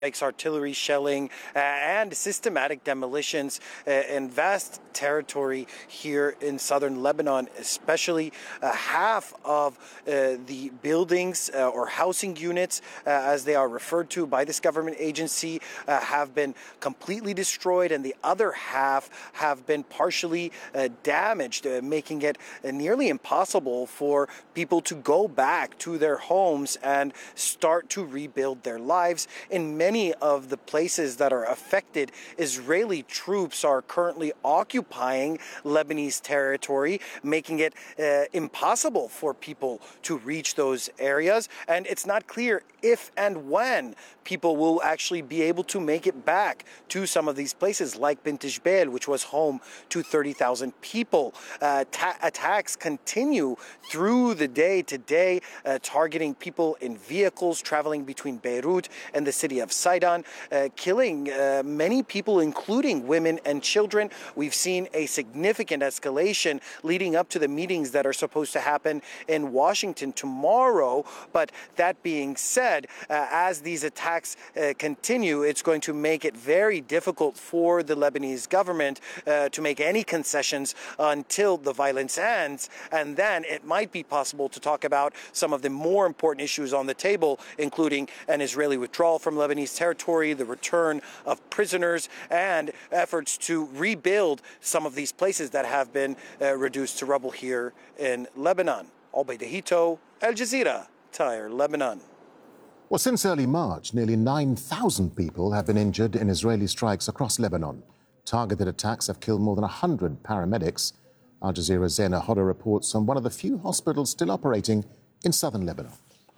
artillery shelling, and systematic demolitions in vast territory here in southern Lebanon, especially half of the buildings or housing units, as they are referred to by this government agency, have been completely destroyed, and the other half have been partially damaged, making it nearly impossible for people to go back to their homes and start to rebuild their lives. In many of the places that are affected, Israeli troops are currently occupying Lebanese territory, making it impossible for people to reach those areas. And it's not clear if and when people will actually be able to make it back to some of these places, like Bint Jbeil, which was home to 30,000 people. Attacks continue through the day today, targeting people in vehicles traveling between Beirut and the city of Sidon, killing many people, including women and children. We've seen a significant escalation leading up to the meetings that are supposed to happen in Washington tomorrow. But that being said, as these attacks continue, it's going to make it very difficult for the Lebanese government to make any concessions until the violence ends. And then it might be possible to talk about some of the more important issues on the table, including an Israeli withdrawal from Lebanese territory, the return of prisoners, and efforts to rebuild some of these places that have been reduced to rubble here in Lebanon. Obaid Hito, Al Jazeera, Tyre, Lebanon. Well, since early March, nearly 9,000 people have been injured in Israeli strikes across Lebanon. Targeted attacks have killed more than 100 paramedics. Al Jazeera's Zaina Hodder reports on one of the few hospitals still operating in southern Lebanon.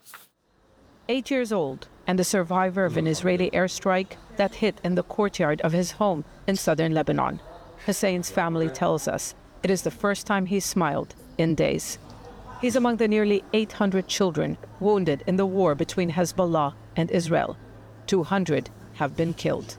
8 years old and the survivor of an Israeli airstrike that hit in the courtyard of his home in southern Lebanon. Hussein's family tells us it is the first time he smiled in days. He's among the nearly 800 children wounded in the war between Hezbollah and Israel. 200 have been killed.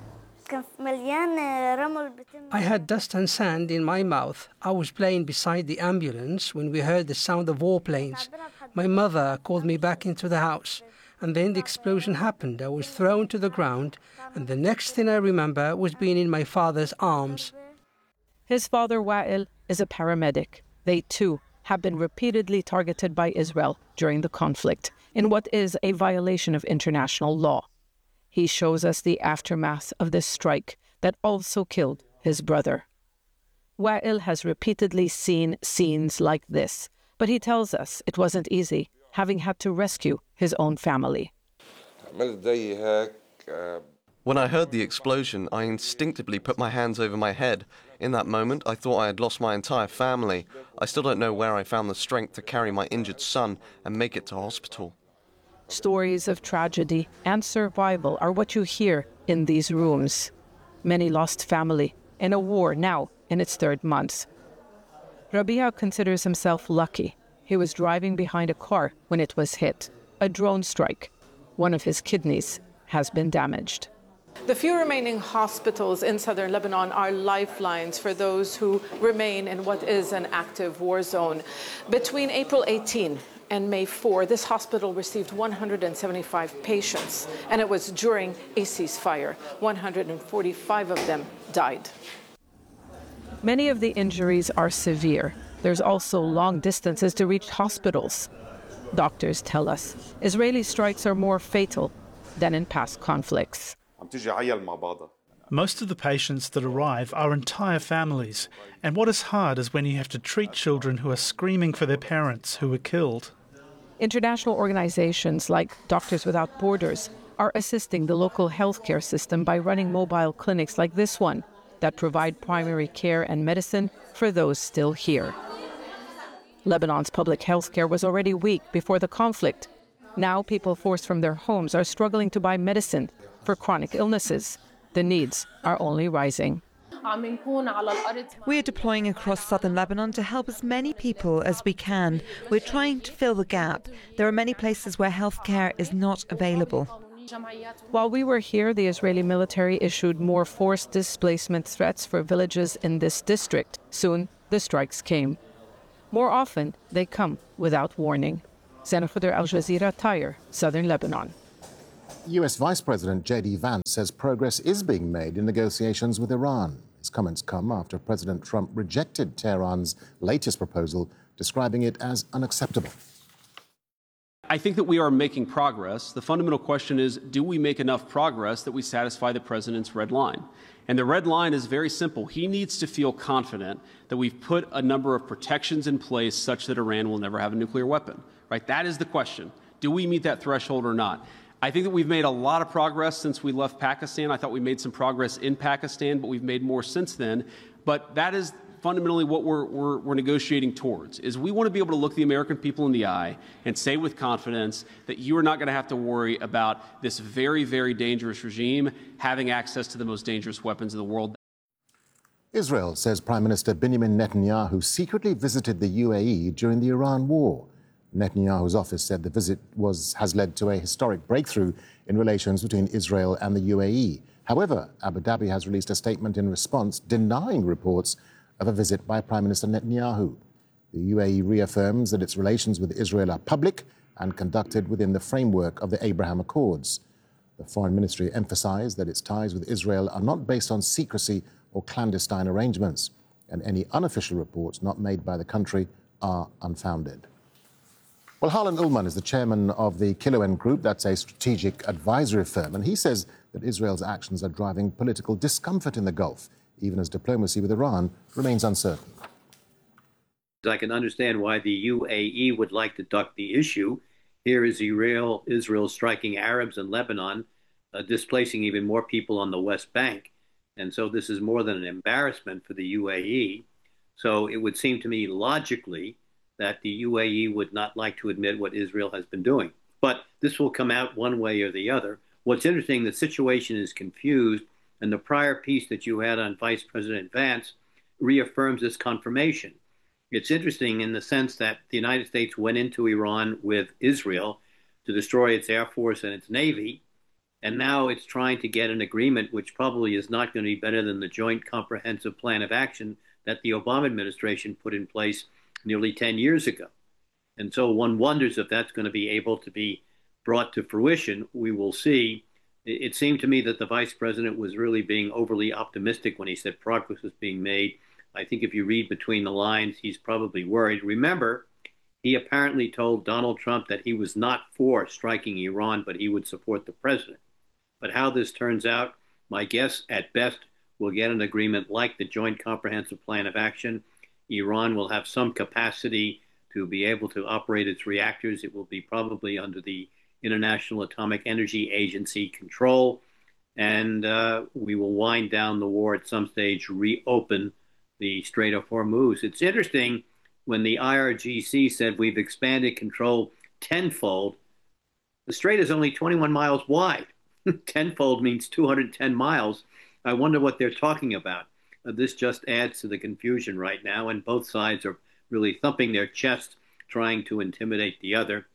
I had dust and sand in my mouth. I was playing beside the ambulance when we heard the sound of warplanes. My mother called me back into the house, and then the explosion happened. I was thrown to the ground, and the next thing I remember was being in my father's arms. His father, Wa'il, is a paramedic. They, too, have been repeatedly targeted by Israel during the conflict in what is a violation of international law. He shows us the aftermath of this strike that also killed his brother. Wa'il has repeatedly seen scenes like this, but he tells us it wasn't easy, having had to rescue his own family. When I heard the explosion, I instinctively put my hands over my head. In that moment, I thought I had lost my entire family. I still don't know where I found the strength to carry my injured son and make it to hospital. Stories of tragedy and survival are what you hear in these rooms. Many lost family in a war now in its third month. Rabia considers himself lucky. He was driving behind a car when it was hit. A drone strike. One of his kidneys has been damaged. The few remaining hospitals in southern Lebanon are lifelines for those who remain in what is an active war zone. Between April 18 and May 4, this hospital received 175 patients, and it was during a ceasefire. 145 of them died. Many of the injuries are severe. There's also long distances to reach hospitals. Doctors tell us Israeli strikes are more fatal than in past conflicts. Most of the patients that arrive are entire families, and what is hard is when you have to treat children who are screaming for their parents who were killed. International organizations like Doctors Without Borders are assisting the local healthcare system by running mobile clinics like this one that provide primary care and medicine for those still here. Lebanon's public health care was already weak before the conflict. Now people forced from their homes are struggling to buy medicine for chronic illnesses. The needs are only rising. We are deploying across southern Lebanon to help as many people as we can. We're trying to fill the gap. There are many places where healthcare is not available. While we were here, the Israeli military issued more forced displacement threats for villages in this district. Soon, the strikes came. More often, they come without warning. Zaina Hodder, Al Jazeera, Tyre, southern Lebanon. US Vice President J.D. Vance says progress is being made in negotiations with Iran. His comments come after President Trump rejected Tehran's latest proposal, describing it as unacceptable. I think that we are making progress. The fundamental question is, do we make enough progress that we satisfy the president's red line? And the red line is very simple. He needs to feel confident that we've put a number of protections in place such that Iran will never have a nuclear weapon, right? That is the question. Do we meet that threshold or not? I think that we've made a lot of progress since we left Pakistan. I thought we made some progress in Pakistan, but we've made more since then. But that is fundamentally what we're negotiating towards, is we want to be able to look the American people in the eye and say with confidence that you are not going to have to worry about this very, very dangerous regime having access to the most dangerous weapons in the world. Israel says Prime Minister Benjamin Netanyahu secretly visited the UAE during the Iran war. Netanyahu's office said the visit has led to a historic breakthrough in relations between Israel and the UAE. However, Abu Dhabi has released a statement in response denying reports of a visit by Prime Minister Netanyahu. The UAE reaffirms that its relations with Israel are public and conducted within the framework of the Abraham Accords. The Foreign Ministry emphasized that its ties with Israel are not based on secrecy or clandestine arrangements, and any unofficial reports not made by the country are unfounded. Well, Harlan Ullman is the chairman of the Kiloen Group. That's a strategic advisory firm, and he says that Israel's actions are driving political discomfort in the Gulf, even as diplomacy with Iran remains uncertain. I can understand why the UAE would like to duck the issue. Here is Israel striking Arabs in Lebanon, displacing even more people on the West Bank. And so this is more than an embarrassment for the UAE. So it would seem to me logically that the UAE would not like to admit what Israel has been doing. But this will come out one way or the other. What's interesting, the situation is confused, and the prior piece that you had on Vice President Vance reaffirms this confirmation. It's interesting in the sense that the United States went into Iran with Israel to destroy its Air Force and its Navy, and now it's trying to get an agreement which probably is not going to be better than the Joint Comprehensive Plan of Action that the Obama administration put in place nearly 10 years ago. And so one wonders if that's going to be able to be brought to fruition. We will see. It seemed to me that the vice president was really being overly optimistic when he said progress was being made. I think if you read between the lines, he's probably worried. Remember, he apparently told Donald Trump that he was not for striking Iran, but he would support the president. But how this turns out, my guess at best, we'll get an agreement like the Joint Comprehensive Plan of Action. Iran will have some capacity to be able to operate its reactors. It will be probably under the International Atomic Energy Agency control, and we will wind down the war at some stage, reopen the Strait of Hormuz. It's interesting, when the IRGC said we've expanded control tenfold, the strait is only 21 miles wide. Tenfold means 210 miles. I wonder what they're talking about. This just adds to the confusion right now, and both sides are really thumping their chests, trying to intimidate the other.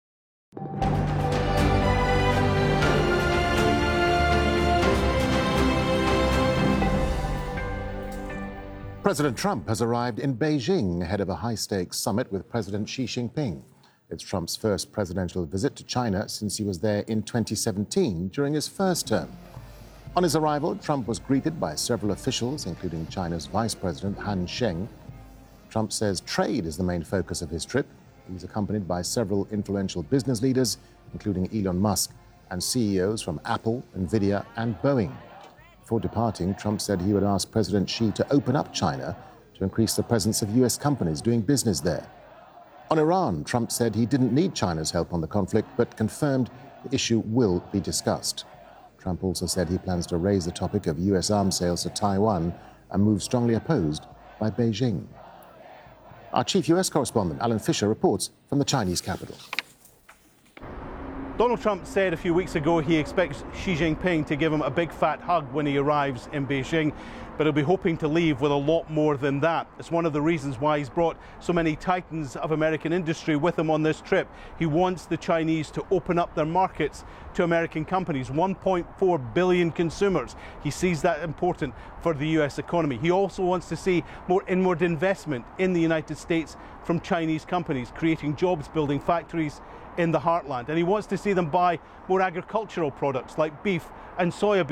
President Trump has arrived in Beijing ahead of a high-stakes summit with President Xi Jinping. It's Trump's first presidential visit to China since he was there in 2017 during his first term. On his arrival, Trump was greeted by several officials, including China's Vice President Han Sheng. Trump says trade is the main focus of his trip. He's accompanied by several influential business leaders, including Elon Musk, and CEOs from Apple, Nvidia, and Boeing. Before departing, Trump said he would ask President Xi to open up China to increase the presence of U.S. companies doing business there. On Iran, Trump said he didn't need China's help on the conflict, but confirmed the issue will be discussed. Trump also said he plans to raise the topic of U.S. arms sales to Taiwan, a move strongly opposed by Beijing. Our chief U.S. correspondent, Alan Fisher, reports from the Chinese capital. Donald Trump said a few weeks ago he expects Xi Jinping to give him a big fat hug when he arrives in Beijing. but he'll be hoping to leave with a lot more than that. It's one of the reasons why he's brought so many titans of American industry with him on this trip. He wants the Chinese to open up their markets to American companies, 1.4 billion consumers. He sees that important for the US economy. He also wants to see more inward investment in the United States from Chinese companies, creating jobs, building factories in the heartland. And he wants to see them buy more agricultural products like beef and soya bean.